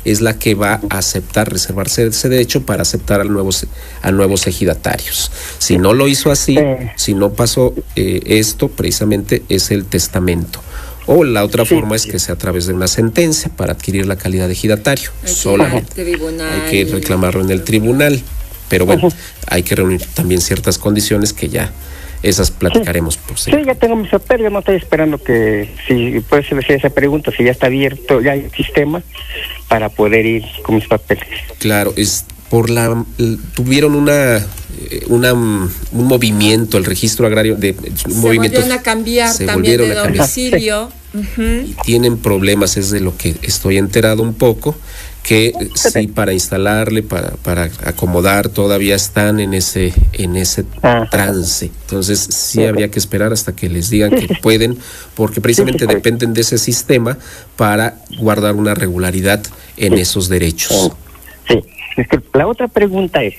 es la que va a aceptar, reservarse ese derecho para aceptar al nuevos ejidatarios. Si no lo hizo así, si no pasó esto, precisamente es el testamento. O la otra forma es que sea a través de una sentencia para adquirir la calidad de ejidatario. Solamente hay que reclamarlo en el tribunal. Pero bueno, hay que reunir también ciertas condiciones que ya esas platicaremos. Sí, ya tengo mis papeles, no estoy esperando que, si puede ser esa pregunta, si ya está abierto, ya hay un sistema para poder ir con mis papeles. Claro, tuvieron un movimiento, el registro agrario volvieron a cambiar también de domicilio. Y tienen problemas, es de lo que estoy enterado un poco, que sí, para instalarle, para acomodar, todavía están en ese trance. Entonces sí habría que esperar hasta que les digan que pueden, porque precisamente dependen de ese sistema para guardar una regularidad en esos derechos. Sí, la otra pregunta es,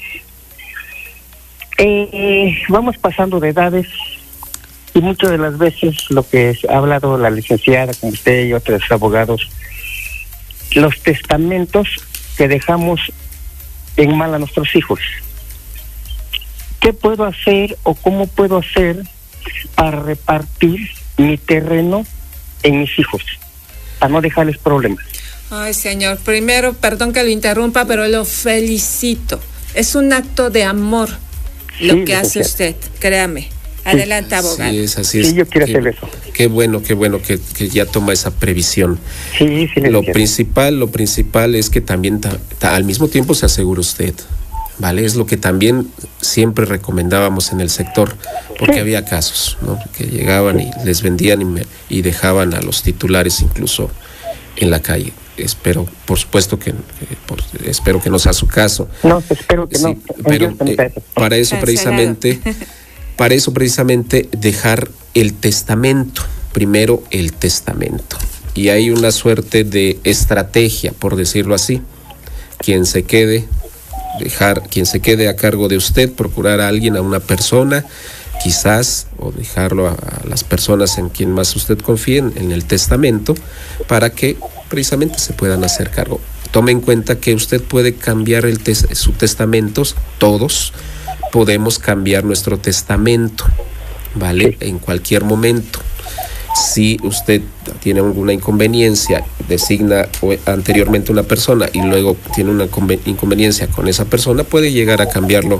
vamos pasando de edades y muchas de las veces lo que ha hablado la licenciada como usted y otros abogados, los testamentos que dejamos en mal a nuestros hijos. ¿Qué puedo hacer o cómo puedo hacer para repartir mi terreno en mis hijos, para no dejarles problemas? Ay, señor, primero, perdón que lo interrumpa, pero lo felicito. Es un acto de amor lo que hace usted, créame. Adelante, abogado. Sí, es así. Sí, yo quiero hacer eso. Qué bueno que ya toma esa previsión. Sí, lo principal es que también al mismo tiempo se asegura usted, ¿vale? Es lo que también siempre recomendábamos en el sector, porque había casos, ¿no? Que llegaban y les vendían y dejaban a los titulares incluso en la calle. Espero, por supuesto espero que no sea su caso. No, espero que no. Pero para eso precisamente dejar el testamento, primero el testamento. Y hay una suerte de estrategia, por decirlo así. Quien se quede a cargo de usted, procurar a alguien, a una persona, quizás, o dejarlo a las personas en quien más usted confíe en el testamento, para que precisamente se puedan hacer cargo. Tome en cuenta que usted puede cambiar su testamento, todos podemos cambiar nuestro testamento, ¿vale? En cualquier momento. Si usted tiene alguna inconveniencia, designa anteriormente una persona y luego tiene una inconveniencia con esa persona, puede llegar a cambiarlo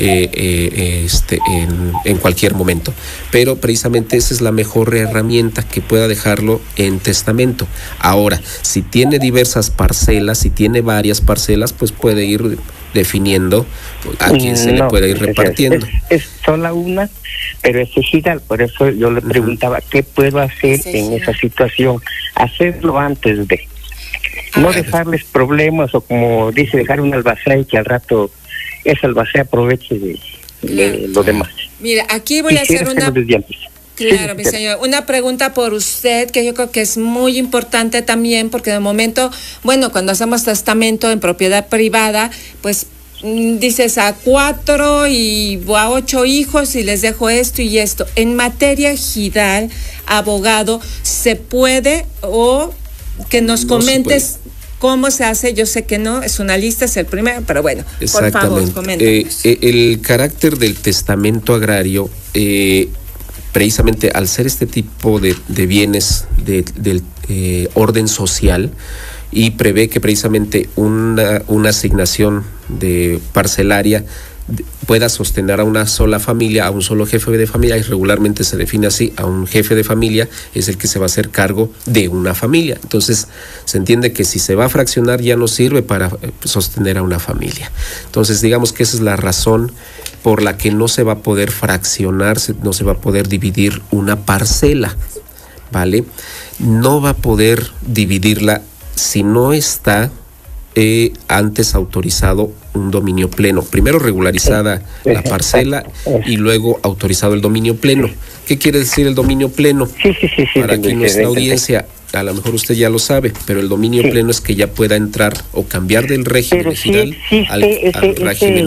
en cualquier momento. Pero precisamente esa es la mejor herramienta, que pueda dejarlo en testamento. Ahora, si tiene diversas parcelas, si tiene varias parcelas, pues puede ir definiendo a quién se le puede ir repartiendo. Es sola una, pero es ejidal, por eso yo le preguntaba qué puedo hacer en esa situación, hacerlo antes de no dejarles problemas, o como dice, dejar un albacea y que al rato ese albacea aproveche de lo demás. Mira, aquí voy a hacer una... Claro, mi señor. Una pregunta por usted, que yo creo que es muy importante también, porque de momento, bueno, cuando hacemos testamento en propiedad privada, pues dices a 4 y a 8 hijos y les dejo esto y esto. En materia ejidal, abogado, ¿se puede? O que nos comentes cómo se hace. Yo sé que no, es una lista, es el primero, pero bueno, por favor, coméntanos. El carácter del testamento agrario, precisamente al ser este tipo de bienes del orden social, y prevé que precisamente una asignación de parcelaria pueda sostener a una sola familia, a un solo jefe de familia, y regularmente se define así: a un jefe de familia es el que se va a hacer cargo de una familia. Entonces se entiende que si se va a fraccionar ya no sirve para sostener a una familia. Entonces digamos que esa es la razón por la que no se va a poder fraccionar, no se va a poder dividir una parcela, ¿vale? No va a poder dividirla si no está antes autorizado un dominio pleno. Primero regularizada la parcela y luego autorizado el dominio pleno. ¿Qué quiere decir el dominio pleno? Sí. Para aquí nuestra audiencia, a lo mejor usted ya lo sabe, pero el dominio pleno es que ya pueda entrar o cambiar del régimen ejidal al régimen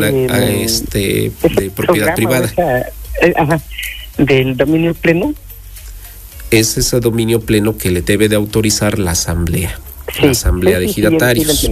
de propiedad privada. Del dominio pleno. Es ese dominio pleno que le debe de autorizar la asamblea. La asamblea de ejidatarios.